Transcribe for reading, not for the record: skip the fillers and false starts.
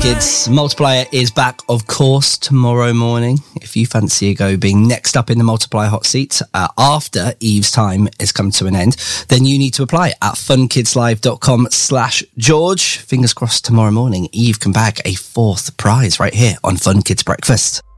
Kids. Multiplier is back, of course, tomorrow morning. If you fancy a go being next up in the Multiplier hot seat after Eve's time has come to an end, then you need to apply at funkidslive.com/George. Fingers crossed tomorrow morning, Eve can bag a 4th prize right here on Fun Kids Breakfast.